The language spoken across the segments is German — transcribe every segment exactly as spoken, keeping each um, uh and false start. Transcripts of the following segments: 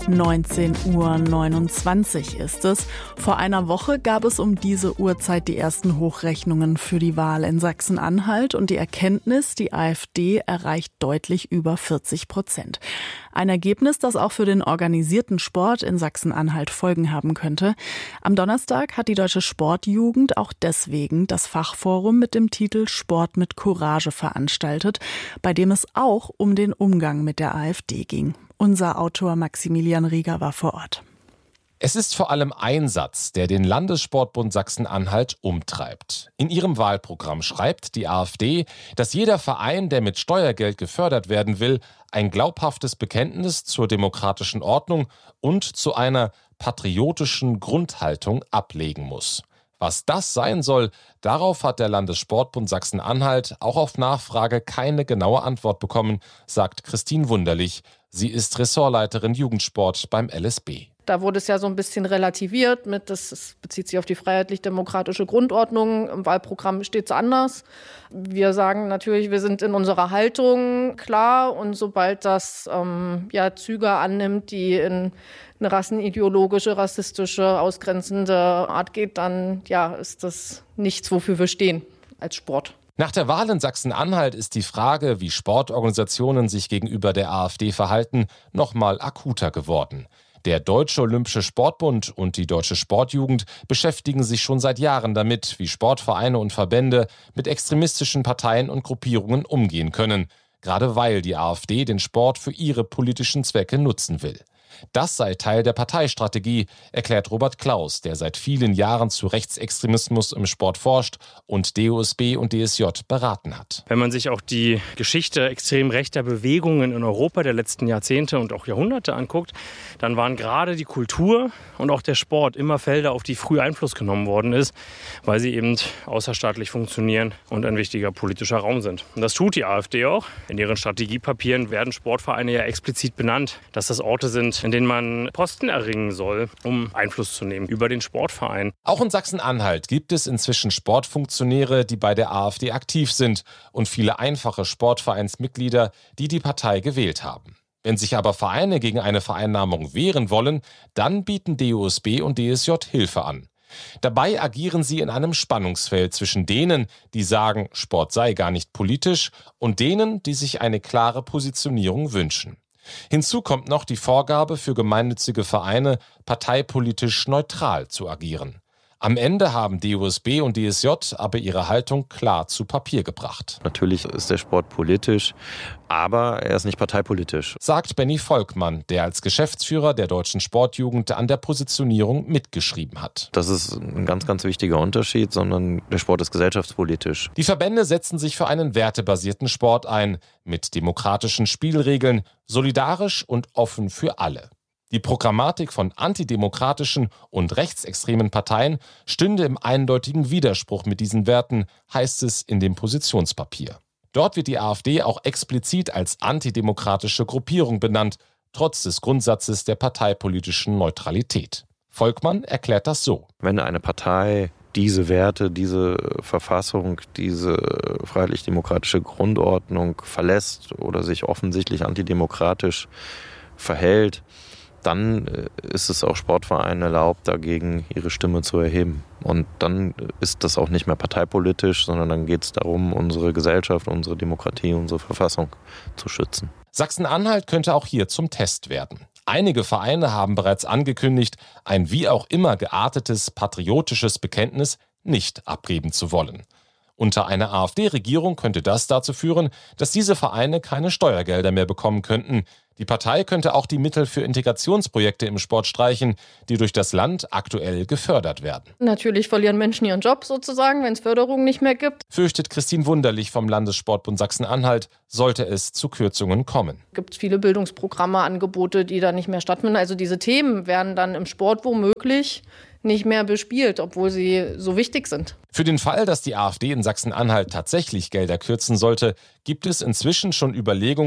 neunzehn Uhr neunundzwanzig ist es. Vor einer Woche gab es um diese Uhrzeit die ersten Hochrechnungen für die Wahl in Sachsen-Anhalt und die Erkenntnis, die AfD erreicht deutlich über vierzig Prozent. Ein Ergebnis, das auch für den organisierten Sport in Sachsen-Anhalt Folgen haben könnte. Am Donnerstag hat die Deutsche Sportjugend auch deswegen das Fachforum mit dem Titel Sport mit Courage veranstaltet, bei dem es auch um den Umgang mit der AfD ging. Unser Autor Maximilian Rieger war vor Ort. Es ist vor allem ein Satz, der den Landessportbund Sachsen-Anhalt umtreibt. In ihrem Wahlprogramm schreibt die AfD, dass jeder Verein, der mit Steuergeld gefördert werden will, ein glaubhaftes Bekenntnis zur demokratischen Ordnung und zu einer patriotischen Grundhaltung ablegen muss. Was das sein soll, darauf hat der Landessportbund Sachsen-Anhalt auch auf Nachfrage keine genaue Antwort bekommen, sagt Christine Wunderlich. Sie ist Ressortleiterin Jugendsport beim L S B. Da wurde es ja so ein bisschen relativiert mit, das bezieht sich auf die freiheitlich-demokratische Grundordnung. Im Wahlprogramm steht es anders. Wir sagen natürlich, wir sind in unserer Haltung klar und sobald das ähm, ja, Züge annimmt, die in eine rassenideologische, rassistische, ausgrenzende Art geht, dann ja, ist das nichts, wofür wir stehen als Sport. Nach der Wahl in Sachsen-Anhalt ist die Frage, wie Sportorganisationen sich gegenüber der AfD verhalten, noch mal akuter geworden. Der Deutsche Olympische Sportbund und die Deutsche Sportjugend beschäftigen sich schon seit Jahren damit, wie Sportvereine und Verbände mit extremistischen Parteien und Gruppierungen umgehen können, gerade weil die AfD den Sport für ihre politischen Zwecke nutzen will. Das sei Teil der Parteistrategie, erklärt Robert Klaus, der seit vielen Jahren zu Rechtsextremismus im Sport forscht und D O S B und D S J beraten hat. Wenn man sich auch die Geschichte extrem rechter Bewegungen in Europa der letzten Jahrzehnte und auch Jahrhunderte anguckt, dann waren gerade die Kultur und auch der Sport immer Felder, auf die früh Einfluss genommen worden ist, weil sie eben außerstaatlich funktionieren und ein wichtiger politischer Raum sind. Und das tut die AfD auch. In ihren Strategiepapieren werden Sportvereine ja explizit benannt, dass das Orte sind, in denen man Posten erringen soll, um Einfluss zu nehmen über den Sportverein. Auch in Sachsen-Anhalt gibt es inzwischen Sportfunktionäre, die bei der AfD aktiv sind und viele einfache Sportvereinsmitglieder, die die Partei gewählt haben. Wenn sich aber Vereine gegen eine Vereinnahmung wehren wollen, dann bieten D O S B und D S J Hilfe an. Dabei agieren sie in einem Spannungsfeld zwischen denen, die sagen, Sport sei gar nicht politisch, und denen, die sich eine klare Positionierung wünschen. Hinzu kommt noch die Vorgabe für gemeinnützige Vereine, parteipolitisch neutral zu agieren. Am Ende haben D O S B und D S J aber ihre Haltung klar zu Papier gebracht. Natürlich ist der Sport politisch, aber er ist nicht parteipolitisch, sagt Benny Volkmann, der als Geschäftsführer der Deutschen Sportjugend an der Positionierung mitgeschrieben hat. Das ist ein ganz, ganz wichtiger Unterschied, sondern der Sport ist gesellschaftspolitisch. Die Verbände setzen sich für einen wertebasierten Sport ein, mit demokratischen Spielregeln, solidarisch und offen für alle. Die Programmatik von antidemokratischen und rechtsextremen Parteien stünde im eindeutigen Widerspruch mit diesen Werten, heißt es in dem Positionspapier. Dort wird die AfD auch explizit als antidemokratische Gruppierung benannt, trotz des Grundsatzes der parteipolitischen Neutralität. Volkmann erklärt das so. Wenn eine Partei diese Werte, diese Verfassung, diese freiheitlich-demokratische Grundordnung verlässt oder sich offensichtlich antidemokratisch verhält, dann ist es auch Sportvereinen erlaubt, dagegen ihre Stimme zu erheben. Und dann ist das auch nicht mehr parteipolitisch, sondern dann geht es darum, unsere Gesellschaft, unsere Demokratie, unsere Verfassung zu schützen. Sachsen-Anhalt könnte auch hier zum Test werden. Einige Vereine haben bereits angekündigt, ein wie auch immer geartetes patriotisches Bekenntnis nicht abgeben zu wollen. Unter einer AfD-Regierung könnte das dazu führen, dass diese Vereine keine Steuergelder mehr bekommen könnten. Die Partei könnte auch die Mittel für Integrationsprojekte im Sport streichen, die durch das Land aktuell gefördert werden. Natürlich verlieren Menschen ihren Job sozusagen, wenn es Förderung nicht mehr gibt. Fürchtet Christine Wunderlich vom Landessportbund Sachsen-Anhalt, sollte es zu Kürzungen kommen. Es gibt viele Bildungsprogramme, Angebote, die dann nicht mehr stattfinden. Also diese Themen werden dann im Sport womöglich nicht mehr bespielt, obwohl sie so wichtig sind. Für den Fall, dass die AfD in Sachsen-Anhalt tatsächlich Gelder kürzen sollte, gibt es inzwischen schon Überlegungen,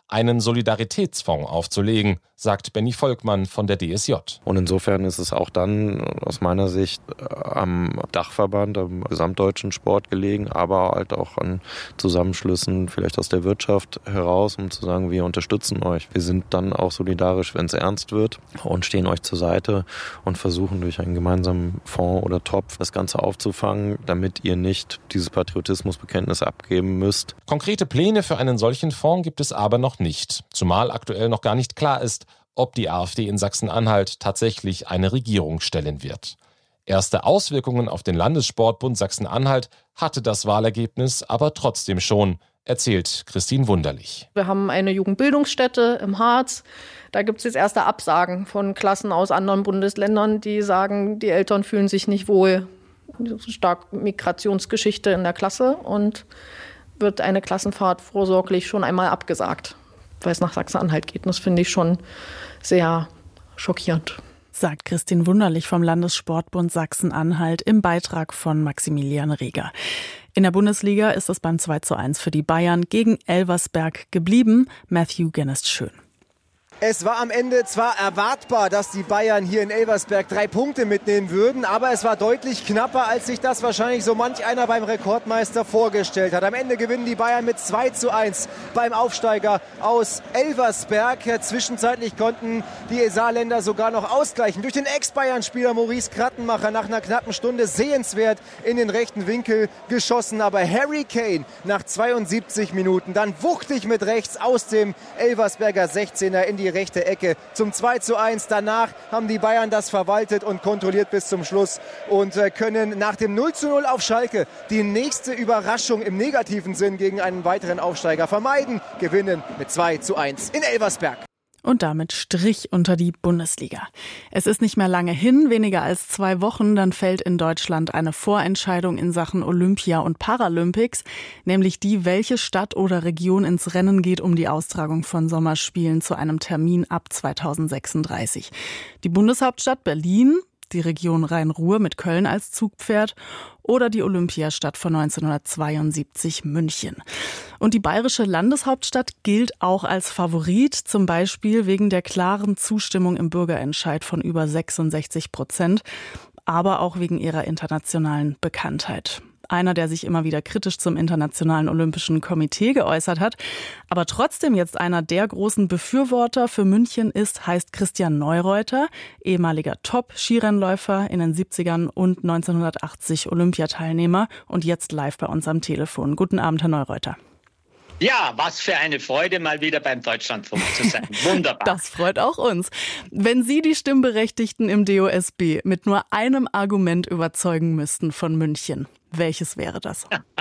einen Solidaritätsfonds aufzulegen, sagt Benny Volkmann von der D S J. Und insofern ist es auch dann aus meiner Sicht am Dachverband, am gesamtdeutschen Sport gelegen, aber halt auch an Zusammenschlüssen vielleicht aus der Wirtschaft heraus, um zu sagen, wir unterstützen euch. Wir sind dann auch solidarisch, wenn es ernst wird und stehen euch zur Seite und versuchen durch einen gemeinsamen Fonds oder Topf das Ganze aufzufangen, damit ihr nicht dieses Patriotismusbekenntnis abgeben müsst. Konkrete Pläne für einen solchen Fonds gibt es aber noch nicht, zumal aktuell noch gar nicht klar ist, ob die AfD in Sachsen-Anhalt tatsächlich eine Regierung stellen wird. Erste Auswirkungen auf den Landessportbund Sachsen-Anhalt hatte das Wahlergebnis aber trotzdem schon, erzählt Christine Wunderlich. Wir haben eine Jugendbildungsstätte im Harz. Da gibt es jetzt erste Absagen von Klassen aus anderen Bundesländern, die sagen, die Eltern fühlen sich nicht wohl. Stark Migrationsgeschichte in der Klasse und wird eine Klassenfahrt vorsorglich schon einmal abgesagt, weil es nach Sachsen-Anhalt geht. Und das finde ich schon sehr schockierend. Sagt Christine Wunderlich vom Landessportbund Sachsen-Anhalt im Beitrag von Maximilian Reger. In der Bundesliga ist es beim zwei zu eins für die Bayern gegen Elversberg geblieben. Matthew Genest-Schön. Es war am Ende zwar erwartbar, dass die Bayern hier in Elversberg drei Punkte mitnehmen würden, aber es war deutlich knapper, als sich das wahrscheinlich so manch einer beim Rekordmeister vorgestellt hat. Am Ende gewinnen die Bayern mit zwei zu eins beim Aufsteiger aus Elversberg. Zwischenzeitlich konnten die Saarländer sogar noch ausgleichen durch den Ex-Bayern-Spieler Maurice Krattenmacher nach einer knappen Stunde sehenswert in den rechten Winkel geschossen. Aber Harry Kane nach zweiundsiebzig Minuten dann wuchtig mit rechts aus dem Elversberger sechzehner in die rechte Ecke zum zwei zu eins. Danach haben die Bayern das verwaltet und kontrolliert bis zum Schluss und können nach dem null zu null auf Schalke die nächste Überraschung im negativen Sinn gegen einen weiteren Aufsteiger vermeiden. Gewinnen mit zwei zu eins in Elversberg. Und damit Strich unter die Bundesliga. Es ist nicht mehr lange hin, weniger als zwei Wochen, dann fällt in Deutschland eine Vorentscheidung in Sachen Olympia und Paralympics, nämlich die, welche Stadt oder Region ins Rennen geht um die Austragung von Sommerspielen zu einem Termin ab zweitausendsechsunddreißig. Die Bundeshauptstadt Berlin, die Region Rhein-Ruhr mit Köln als Zugpferd oder die Olympiastadt von neunzehnhundertzweiundsiebzig München. Und die bayerische Landeshauptstadt gilt auch als Favorit, zum Beispiel wegen der klaren Zustimmung im Bürgerentscheid von über sechsundsechzig Prozent, aber auch wegen ihrer internationalen Bekanntheit. Einer, der sich immer wieder kritisch zum Internationalen Olympischen Komitee geäußert hat, aber trotzdem jetzt einer der großen Befürworter für München ist, heißt Christian Neureuter, ehemaliger Top-Skirennläufer in den siebzigern und neunzehnhundertachtzig Olympiateilnehmer und jetzt live bei uns am Telefon. Guten Abend, Herr Neureuter. Ja, was für eine Freude, mal wieder beim Deutschlandfunk zu sein. Wunderbar. Das freut auch uns. Wenn Sie die Stimmberechtigten im D O S B mit nur einem Argument überzeugen müssten von München, welches wäre das?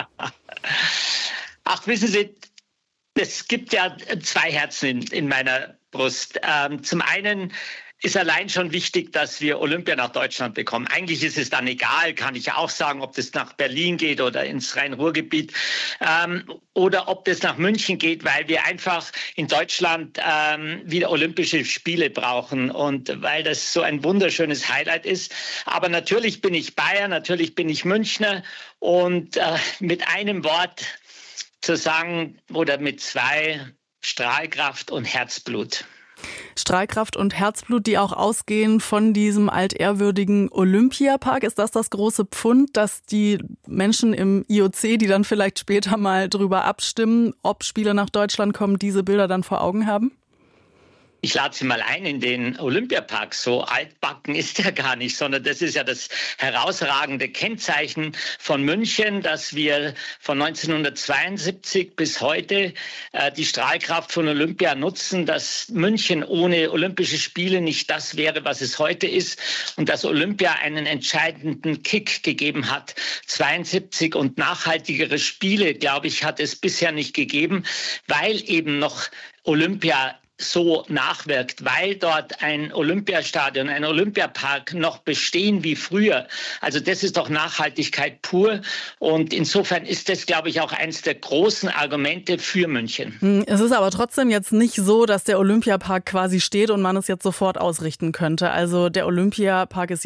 Ach, wissen Sie, es gibt ja zwei Herzen in, in meiner Brust. Ähm, zum einen ist allein schon wichtig, dass wir Olympia nach Deutschland bekommen. Eigentlich ist es dann egal, kann ich ja auch sagen, ob das nach Berlin geht oder ins Rhein-Ruhr-Gebiet ähm, oder ob das nach München geht, weil wir einfach in Deutschland ähm, wieder Olympische Spiele brauchen und weil das so ein wunderschönes Highlight ist. Aber natürlich bin ich Bayer, natürlich bin ich Münchner und äh, mit einem Wort zu sagen oder mit zwei, Strahlkraft und Herzblut. Strahlkraft und Herzblut, die auch ausgehen von diesem altehrwürdigen Olympiapark. Ist das das große Pfund, dass die Menschen im I O C, die dann vielleicht später mal drüber abstimmen, ob Spiele nach Deutschland kommen, diese Bilder dann vor Augen haben? Ich lade Sie mal ein in den Olympiapark. So altbacken ist er gar nicht, sondern das ist ja das herausragende Kennzeichen von München, dass wir von neunzehnhundertzweiundsiebzig bis heute äh, die Strahlkraft von Olympia nutzen, dass München ohne Olympische Spiele nicht das wäre, was es heute ist und dass Olympia einen entscheidenden Kick gegeben hat. zweiundsiebzig und nachhaltigere Spiele, glaube ich, hat es bisher nicht gegeben, weil eben noch Olympia so nachwirkt, weil dort ein Olympiastadion, ein Olympiapark noch bestehen wie früher. Also das ist doch Nachhaltigkeit pur und insofern ist das, glaube ich, auch eines der großen Argumente für München. Es ist aber trotzdem jetzt nicht so, dass der Olympiapark quasi steht und man es jetzt sofort ausrichten könnte. Also der Olympiapark ist